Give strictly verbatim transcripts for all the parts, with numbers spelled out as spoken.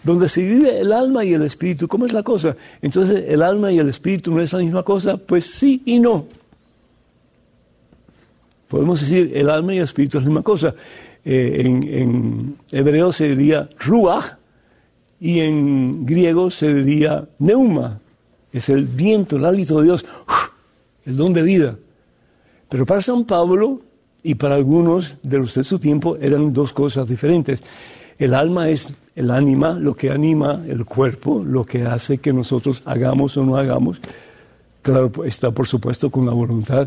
donde se divide el alma y el espíritu. ¿Cómo es la cosa? Entonces, ¿el alma y el espíritu no es la misma cosa? Pues sí y no. Podemos decir, el alma y el espíritu es la misma cosa. Eh, en, en hebreo se diría ruach, y en griego se diría neuma. Es el viento, el hálito de Dios, el don de vida. Pero para San Pablo y para algunos de los de su tiempo eran dos cosas diferentes. El alma es el ánima, lo que anima el cuerpo, lo que hace que nosotros hagamos o no hagamos. Claro, está por supuesto con la voluntad.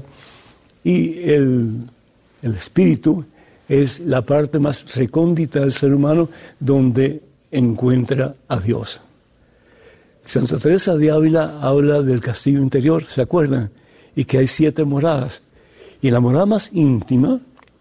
Y el, el espíritu es la parte más recóndita del ser humano donde encuentra a Dios. Santa Teresa de Ávila habla del castillo interior, ¿se acuerdan? Y que hay siete moradas. Y la morada más íntima,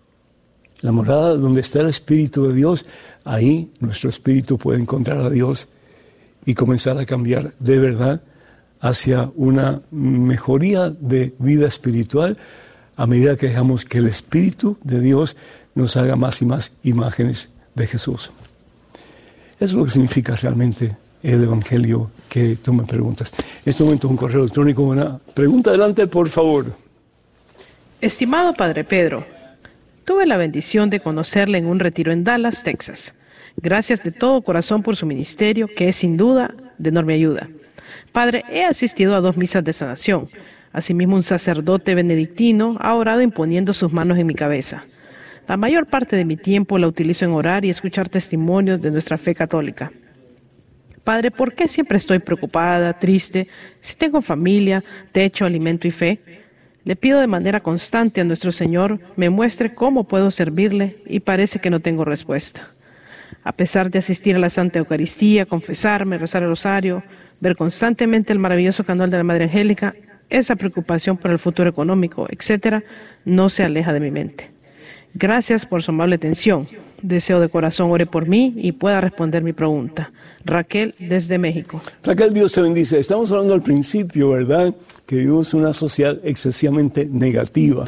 la morada donde está el Espíritu de Dios, ahí nuestro espíritu puede encontrar a Dios y comenzar a cambiar de verdad hacia una mejoría de vida espiritual a medida que dejamos que el Espíritu de Dios nos haga más y más imágenes de Jesús. Eso es lo que significa realmente el Evangelio que tú me preguntas. En este momento un correo electrónico, una pregunta. Adelante, por favor. Estimado Padre Pedro, tuve la bendición de conocerle en un retiro en Dallas, Texas. Gracias de todo corazón por su ministerio, que es sin duda de enorme ayuda. Padre, he asistido a dos misas de sanación. Asimismo, un sacerdote benedictino ha orado imponiendo sus manos en mi cabeza. La mayor parte de mi tiempo la utilizo en orar y escuchar testimonios de nuestra fe católica. Padre, ¿por qué siempre estoy preocupada, triste, si tengo familia, techo, alimento y fe? Le pido de manera constante a nuestro Señor me muestre cómo puedo servirle y parece que no tengo respuesta. A pesar de asistir a la Santa Eucaristía, confesarme, rezar el rosario, ver constantemente el maravilloso canal de la Madre Angélica, esa preocupación por el futuro económico, etcétera, no se aleja de mi mente. Gracias por su amable atención. Deseo de corazón ore por mí y pueda responder mi pregunta. Raquel, desde México. Raquel, Dios te bendice. Estamos hablando al principio, ¿verdad?, que vivimos una sociedad excesivamente negativa.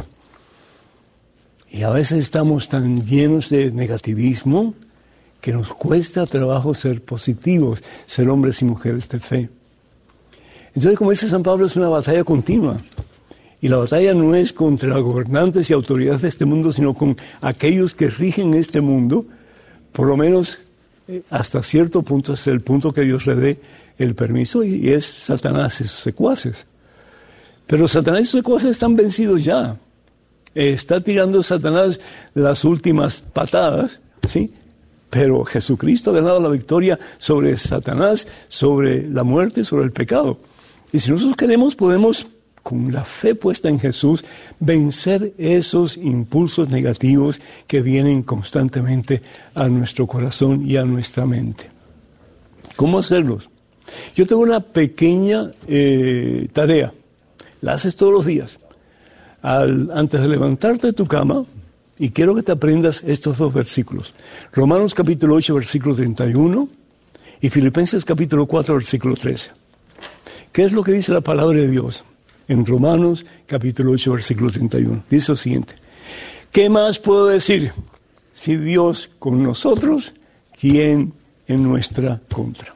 Y a veces estamos tan llenos de negativismo que nos cuesta trabajo ser positivos, ser hombres y mujeres de fe. Entonces, como dice San Pablo, es una batalla continua. Y la batalla no es contra gobernantes y autoridades de este mundo, sino con aquellos que rigen este mundo, por lo menos eh, hasta cierto punto, hasta el punto que Dios le dé el permiso, y, y es Satanás y sus secuaces. Pero Satanás y sus secuaces están vencidos ya. Eh, está tirando Satanás las últimas patadas, ¿sí? Pero Jesucristo ha ganado la victoria sobre Satanás, sobre la muerte, sobre el pecado. Y si nosotros queremos, podemos, con la fe puesta en Jesús, vencer esos impulsos negativos que vienen constantemente a nuestro corazón y a nuestra mente. ¿Cómo hacerlos? Yo tengo una pequeña eh, tarea. La haces todos los días. Al, antes de levantarte de tu cama, y quiero que te aprendas estos dos versículos. Romanos capítulo ocho, versículo treinta y uno, y Filipenses capítulo cuatro, versículo trece. ¿Qué es lo que dice la palabra de Dios? En Romanos capítulo ocho, versículo treinta y uno. Dice lo siguiente: ¿qué más puedo decir? Si Dios con nosotros, ¿quién en nuestra contra?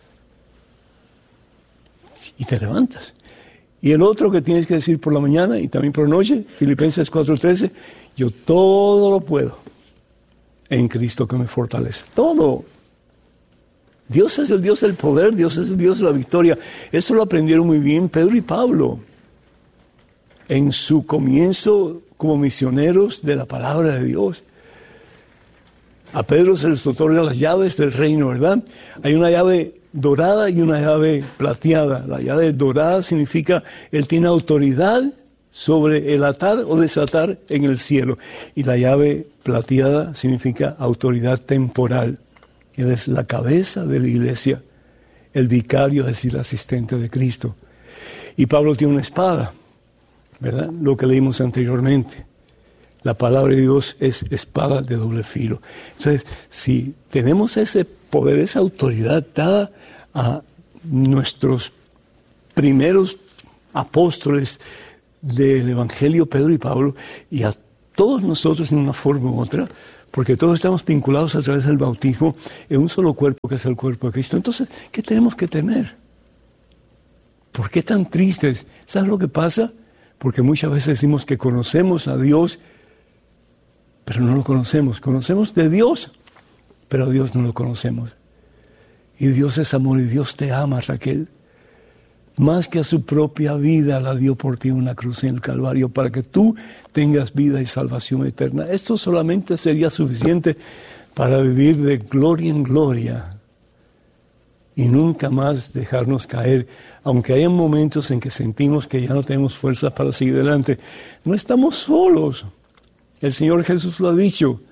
Y te levantas. Y el otro que tienes que decir por la mañana y también por la noche, Filipenses cuatro trece, yo todo lo puedo en Cristo que me fortalece. Todo. Dios es el Dios del poder, Dios es el Dios de la victoria. Eso lo aprendieron muy bien Pedro y Pablo en su comienzo como misioneros de la palabra de Dios. A Pedro se les otorga las llaves del reino, ¿verdad? Hay una llave dorada y una llave plateada. La llave dorada significa él tiene autoridad sobre el atar o desatar en el cielo. Y la llave plateada significa autoridad temporal. Él es la cabeza de la iglesia, el vicario, es decir, el asistente de Cristo. Y Pablo tiene una espada, ¿verdad? Lo que leímos anteriormente. La palabra de Dios es espada de doble filo. Entonces, si tenemos ese poder, esa autoridad dada a nuestros primeros apóstoles del Evangelio, Pedro y Pablo, y a todos nosotros en una forma u otra, Porque todos estamos vinculados a través del bautismo en un solo cuerpo, que es el cuerpo de Cristo. Entonces, ¿qué tenemos que temer? ¿Por qué tan tristes? ¿Sabes lo que pasa? Porque muchas veces decimos que conocemos a Dios, pero no lo conocemos. Conocemos de Dios, pero a Dios no lo conocemos. Y Dios es amor y Dios te ama, Raquel. Más que a su propia vida la dio por ti en una cruz en el Calvario para que tú tengas vida y salvación eterna. Esto solamente sería suficiente para vivir de gloria en gloria y nunca más dejarnos caer. Aunque hay momentos en que sentimos que ya no tenemos fuerzas para seguir adelante, no estamos solos. El Señor Jesús lo ha dicho.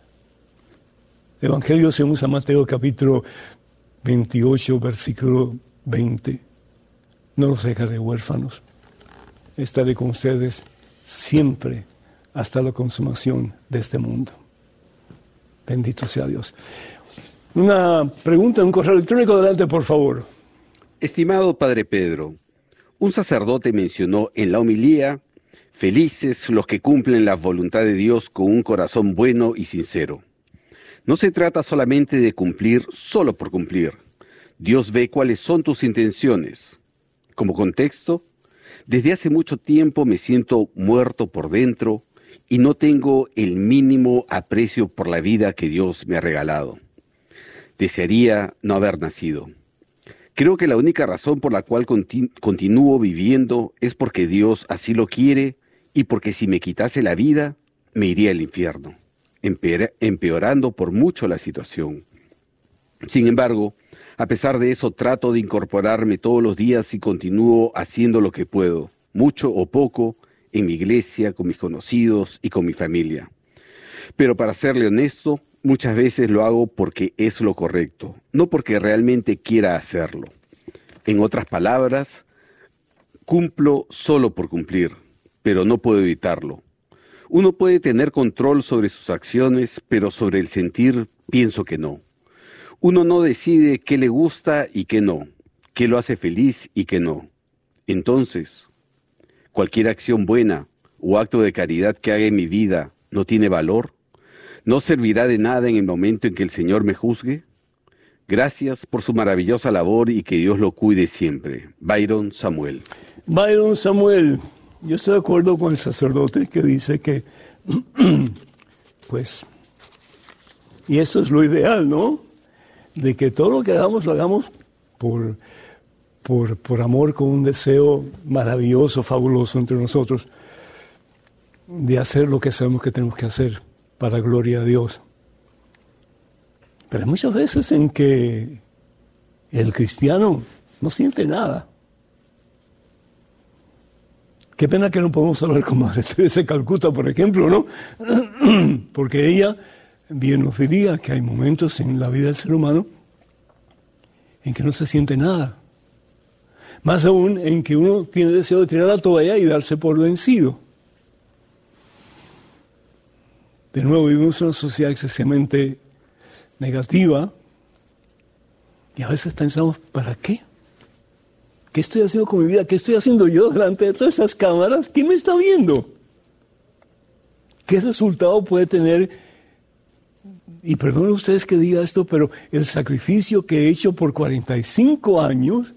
Evangelio según San Mateo, capítulo veintiocho, versículo veinte. No los dejaré huérfanos. Estaré con ustedes siempre hasta la consumación de este mundo. Bendito sea Dios. Una pregunta, un correo electrónico, adelante, por favor. Estimado Padre Pedro, un sacerdote mencionó en la homilía: felices los que cumplen la voluntad de Dios con un corazón bueno y sincero. No se trata solamente de cumplir solo por cumplir. Dios ve cuáles son tus intenciones. Como contexto, desde hace mucho tiempo me siento muerto por dentro y no tengo el mínimo aprecio por la vida que Dios me ha regalado. Desearía no haber nacido. Creo que la única razón por la cual continu- continúo viviendo es porque Dios así lo quiere y porque si me quitase la vida, me iría al infierno, empeor- empeorando por mucho la situación. Sin embargo, a pesar de eso, trato de incorporarme todos los días y continúo haciendo lo que puedo, mucho o poco, en mi iglesia, con mis conocidos y con mi familia. Pero para serle honesto, muchas veces lo hago porque es lo correcto, no porque realmente quiera hacerlo. En otras palabras, cumplo solo por cumplir, pero no puedo evitarlo. Uno puede tener control sobre sus acciones, pero sobre el sentir pienso que no. Uno no decide qué le gusta y qué no, qué lo hace feliz y qué no. Entonces, cualquier acción buena o acto de caridad que haga en mi vida no tiene valor, no servirá de nada en el momento en que el Señor me juzgue. Gracias por su maravillosa labor y que Dios lo cuide siempre. Byron Samuel. Byron Samuel, yo estoy de acuerdo con el sacerdote que dice que, pues, y eso es lo ideal, ¿no? De que todo lo que hagamos lo hagamos por, por, por amor, con un deseo maravilloso, fabuloso entre nosotros, de hacer lo que sabemos que tenemos que hacer para gloria a Dios. Pero hay muchas veces en que el cristiano no siente nada. Qué pena que no podemos hablar con Madre Teresa de Calcuta, por ejemplo, ¿no? Porque ella bien nos diría que hay momentos en la vida del ser humano en que no se siente nada. Más aún en que uno tiene deseo de tirar la toalla y darse por vencido. De nuevo, vivimos en una sociedad excesivamente negativa y a veces pensamos, ¿para qué? ¿Qué estoy haciendo con mi vida? ¿Qué estoy haciendo yo delante de todas estas cámaras? ¿Quién me está viendo? ¿Qué resultado puede tener? Y perdonen ustedes que diga esto, pero el sacrificio que he hecho por cuarenta y cinco años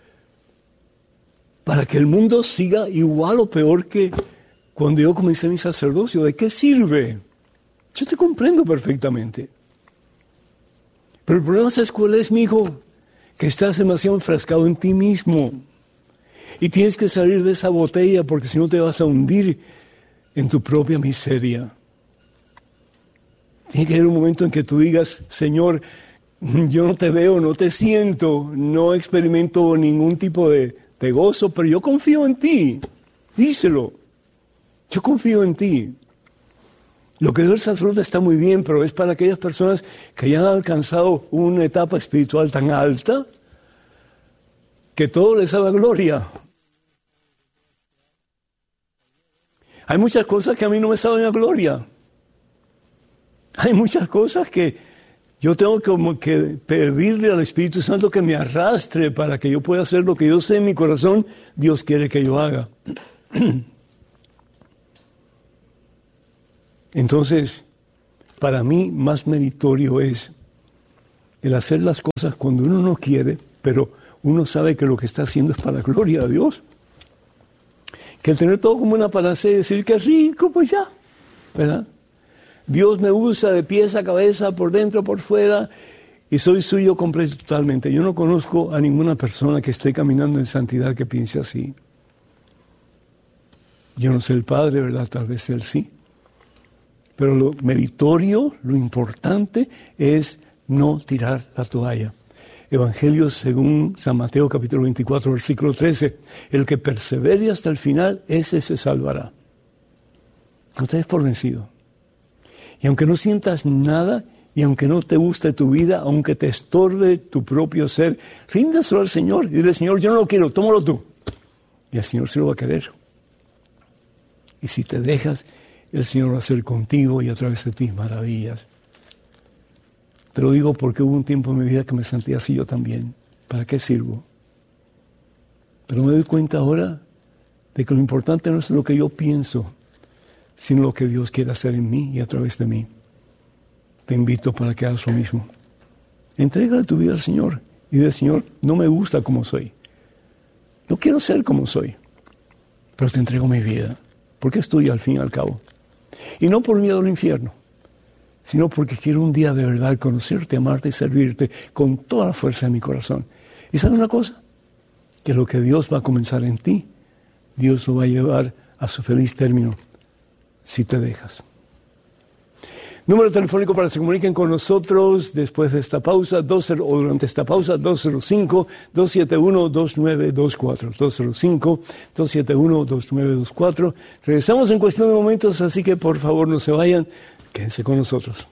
para que el mundo siga igual o peor que cuando yo comencé mi sacerdocio, ¿de qué sirve? Yo te comprendo perfectamente. Pero el problema, ¿sabes cuál es, mi hijo? Que estás demasiado enfrascado en ti mismo. Y tienes que salir de esa botella porque si no te vas a hundir en tu propia miseria. Tiene que haber un momento en que tú digas, Señor, yo no te veo, no te siento, no experimento ningún tipo de, de gozo, pero yo confío en ti. Díselo. Yo confío en ti. Lo que dio el sacerdote está muy bien, pero es para aquellas personas que ya han alcanzado una etapa espiritual tan alta que todo les da gloria. Hay muchas cosas que a mí no me saben a gloria. Hay muchas cosas que yo tengo como que pedirle al Espíritu Santo que me arrastre para que yo pueda hacer lo que yo sé en mi corazón, Dios quiere que yo haga. Entonces, para mí más meritorio es el hacer las cosas cuando uno no quiere, pero uno sabe que lo que está haciendo es para la gloria de Dios. Que el tener todo como una panacea y decir que es rico, pues ya, ¿verdad? Dios me usa de pies a cabeza, por dentro, por fuera, y soy suyo completo totalmente. Yo no conozco a ninguna persona que esté caminando en santidad que piense así. Yo no sé el Padre, ¿verdad? Tal vez Él sí. Pero lo meritorio, lo importante es no tirar la toalla. Evangelio según San Mateo capítulo veinticuatro, versículo trece. El que persevere hasta el final, ese se salvará. No te des por vencido. Y aunque no sientas nada, y aunque no te guste tu vida, aunque te estorbe tu propio ser, ríndaselo al Señor. Y dile, Señor, yo no lo quiero, tómalo tú. Y el Señor se lo va a querer. Y si te dejas, el Señor va a hacer contigo y a través de ti maravillas. Te lo digo porque hubo un tiempo en mi vida que me sentía así yo también. ¿Para qué sirvo? Pero me doy cuenta ahora de que lo importante no es lo que yo pienso, sino lo que Dios quiere hacer en mí y a través de mí. Te invito para que hagas lo mismo. Entrégale tu vida al Señor y dile, Señor, no me gusta como soy. No quiero ser como soy, pero te entrego mi vida, porque es tuya al fin y al cabo. Y no por miedo al infierno, sino porque quiero un día de verdad conocerte, amarte y servirte con toda la fuerza de mi corazón. ¿Y sabes una cosa? Que lo que Dios va a comenzar en ti, Dios lo va a llevar a su feliz término si te dejas. Número telefónico para que se comuniquen con nosotros después de esta pausa, doce, o durante esta pausa, dos cero cinco, dos siete uno, dos nueve dos cuatro. dos cero cinco, dos siete uno, dos nueve dos cuatro. Regresamos en cuestión de momentos, así que por favor no se vayan, quédense con nosotros.